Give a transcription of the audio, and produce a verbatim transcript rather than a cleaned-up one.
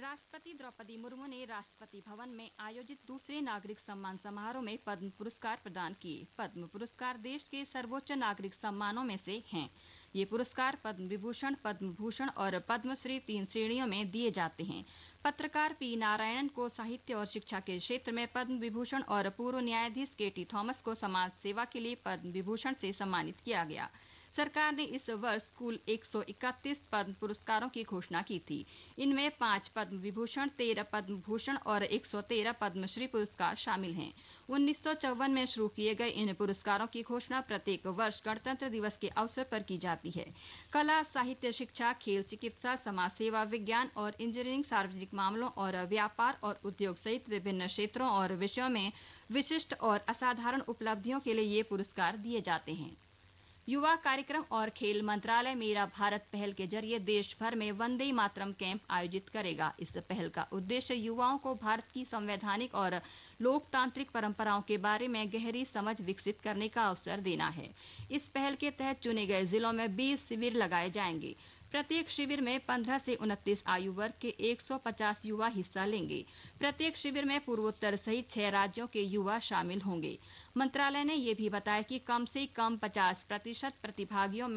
राष्ट्रपति द्रौपदी मुर्मू ने राष्ट्रपति भवन में आयोजित दूसरे नागरिक सम्मान समारोह में पद्म पुरस्कार प्रदान किए। पद्म पुरस्कार देश के सर्वोच्च नागरिक सम्मानों में से हैं। ये पुरस्कार पद्म विभूषण, पद्म भूषण और पद्मश्री तीन श्रेणियों में दिए जाते हैं। पत्रकार पी नारायणन को साहित्य और शिक्षा के क्षेत्र में पद्म विभूषण और पूर्व न्यायाधीश के टी थॉमस को समाज सेवा के लिए पद्म विभूषण से सम्मानित किया गया। सरकार ने इस वर्ष कुल एक सौ इकतीस पद्म पुरस्कारों की घोषणा की थी। इनमें पांच पद्म विभूषण, तेरह पद्म भूषण और एक सौ तेरह पद्मश्री पुरस्कार शामिल हैं। उन्नीस सौ चौवन में शुरू किए गए इन पुरस्कारों की घोषणा प्रत्येक वर्ष गणतंत्र दिवस के अवसर पर की जाती है। कला, साहित्य, शिक्षा, खेल, चिकित्सा, समाज सेवा, विज्ञान और इंजीनियरिंग, सार्वजनिक मामलों और व्यापार और उद्योग सहित विभिन्न क्षेत्रों और विषयों में विशिष्ट और असाधारण उपलब्धियों के लिए ये पुरस्कार दिए जाते हैं। युवा कार्यक्रम और खेल मंत्रालय मेरा भारत पहल के जरिए देश भर में वंदे मातरम कैंप आयोजित करेगा। इस पहल का उद्देश्य युवाओं को भारत की संवैधानिक और लोकतांत्रिक परंपराओं के बारे में गहरी समझ विकसित करने का अवसर देना है। इस पहल के तहत चुने गए जिलों में बीस शिविर लगाए जाएंगे। प्रत्येक शिविर में पंद्रह से उनतीस आयु वर्ग के एक सौ पचास युवा हिस्सा लेंगे। प्रत्येक शिविर में पूर्वोत्तर सहित छह राज्यों के युवा शामिल होंगे। मंत्रालय ने यह भी बताया कि कम से कम पचास प्रतिशत प्रतिभागियों में